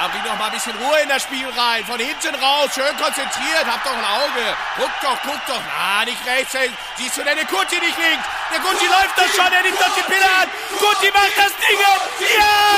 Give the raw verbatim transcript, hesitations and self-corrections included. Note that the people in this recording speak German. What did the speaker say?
Ja, bring doch mal ein bisschen Ruhe in das Spiel rein. Von hinten raus, schön konzentriert. Hab doch ein Auge. Guck doch, guck doch. Na, nicht rechts. Siehst du denn den Kuti nicht links? Der Kuti läuft doch schon. Er nimmt doch die Pille an. Kuti macht das Ding. Ja!